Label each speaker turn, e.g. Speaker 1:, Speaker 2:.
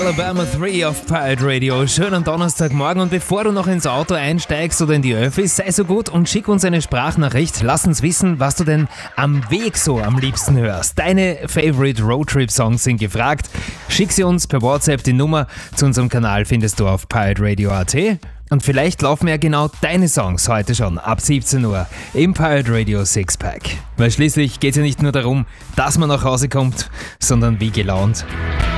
Speaker 1: Alabama 3 auf Pirate Radio. Schönen Donnerstagmorgen, und bevor du noch ins Auto einsteigst oder in die Öffis, sei so gut und schick uns eine Sprachnachricht. Lass uns wissen, was du denn am Weg so am liebsten hörst. Deine Favorite Roadtrip-Songs sind gefragt. Schick sie uns per WhatsApp. Die Nummer zu unserem Kanal findest du auf pirateradio.at. Und vielleicht laufen ja genau deine Songs heute schon ab 17 Uhr im Pirate Radio Sixpack. Weil schließlich geht es ja nicht nur darum, dass man nach Hause kommt, sondern wie gelaunt.